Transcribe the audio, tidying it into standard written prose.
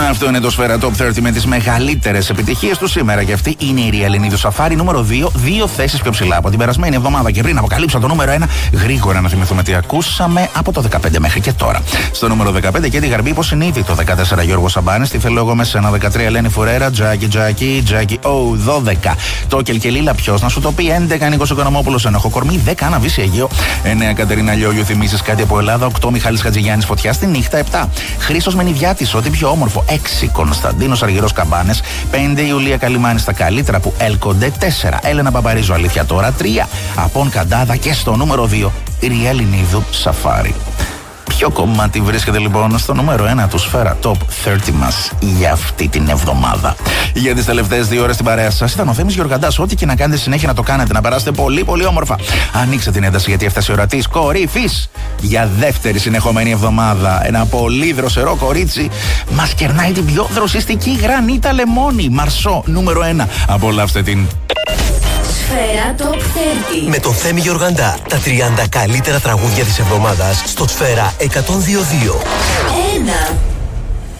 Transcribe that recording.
Αυτό είναι το Σφαίρα Top 30 με τις μεγαλύτερες επιτυχίες του σήμερα. Και αυτή είναι η Real Nidus Safari νούμερο 2, 2 θέσεις πιο ψηλά από την περασμένη εβδομάδα. Και πριν αποκαλύψω το νούμερο 1, γρήγορα να θυμηθούμε τι ακούσαμε από το 15 μέχρι και τώρα. Στο νούμερο 15 και τη Γαρμπή υποσυνείδη. Το 14 Γιώργο Σαμπάνης, τι θέλω εγώ με σένα. 13 Ελένη Φουρέρα, Τζάκι, 12. Το Κελκελίλα, ποιος να σου το πει. 11 Νίκος Οικονομόπουλος, Ενοχο Κορμή. 10 Αναβίση Αιγαίο. 9 Κατερίνα Λιόγιου, θυμίσεις κάτι από Ελλάδα. 8 Μιχάλης Χατζηγιάννης, Φωτιά στη νύχτα. 7 Χρήστος Μενιδιάτης, ό,τι πιο όμορφο. 6 Κωνσταντίνος Αργυρός Καμπάνες. 5 Ιουλία Καλιμάνη, στα καλύτερα που έλκονται. 4 Έλενα Παπαρίζου, αλήθεια τώρα. 3 Απόν Καντάδα και στο νούμερο 2 Real Nidus Safari. Ποιο κομμάτι βρίσκεται λοιπόν στο νούμερο 1 του Σφαίρα Top 30 μας για αυτή την εβδομάδα? Για τις τελευταίες 2 ώρες στην παρέα σας ήταν ο Θέμης Γεωργαντάς. Ό,τι και να κάνετε συνέχεια να το κάνετε, να περάσετε πολύ πολύ όμορφα. Ανοίξτε την ένταση γιατί έφτασε η ώρα της κορύφης για δεύτερη συνεχόμενη εβδομάδα. Ένα πολύ δροσερό κορίτσι μας κερνάει την πιο δροσιστική γρανίτα λεμόνι. Μαρσό νούμερο 1. Απολαύστε την. Σφαίρα Top 30 με τον Θέμη Γεωργαντά. Τα 30 καλύτερα τραγούδια της εβδομάδας στο Σφαίρα 102.2. 1.